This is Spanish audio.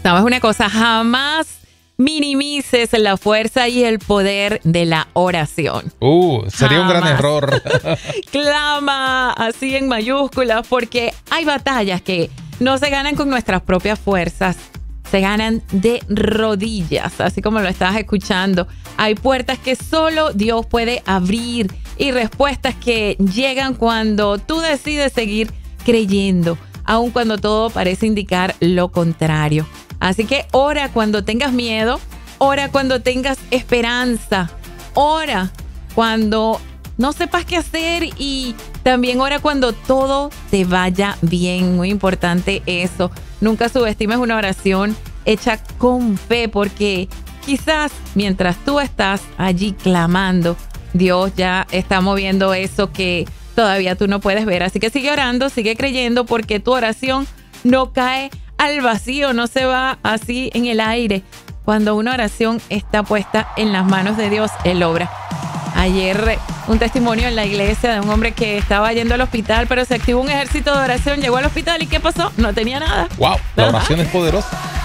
¿Sabes una cosa? Jamás minimices la fuerza y el poder de la oración. Sería un gran error. Clama así en mayúsculas, porque hay batallas que no se ganan con nuestras propias fuerzas, se ganan de rodillas, así como lo estabas escuchando. Hay puertas que solo Dios puede abrir y respuestas que llegan cuando tú decides seguir creyendo, aun cuando todo parece indicar lo contrario. Así que ora cuando tengas miedo, ora cuando tengas esperanza, ora cuando no sepas qué hacer y también ora cuando todo te vaya bien. Muy importante eso. Nunca subestimes una oración hecha con fe, porque quizás mientras tú estás allí clamando, Dios ya está moviendo eso que todavía tú no puedes ver. Así que sigue orando, sigue creyendo, porque tu oración no cae al vacío, no se va así en el aire. Cuando una oración está puesta en las manos de Dios, Él obra. Ayer un testimonio en la iglesia de un hombre que estaba yendo al hospital, pero se activó un ejército de oración, llegó al hospital y ¿qué pasó? No tenía nada. ¡Wow! La oración es poderosa.